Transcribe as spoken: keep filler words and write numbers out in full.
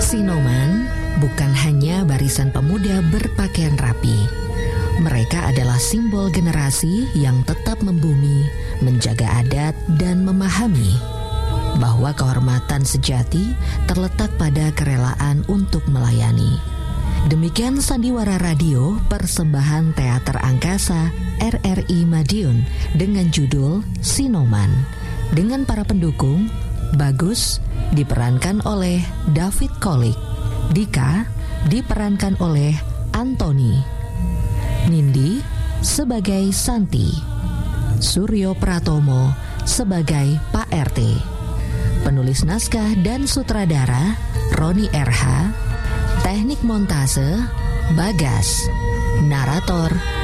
Sinoman bukan hanya barisan pemuda berpakaian rapi. Mereka adalah simbol generasi yang tetap membumi, menjaga adat, dan memahami bahwa kehormatan sejati terletak pada kerelaan untuk melayani. Demikian Sandiwara Radio, persembahan Teater Angkasa R R I Madiun dengan judul Sinoman. Dengan para pendukung, Bagus diperankan oleh David Kolik, Dika diperankan oleh Anthony, Nindi sebagai Santi, Suryo Pratomo sebagai Pak R T. Penulis naskah dan sutradara Roni R H. Teknik montase Bagas. Narator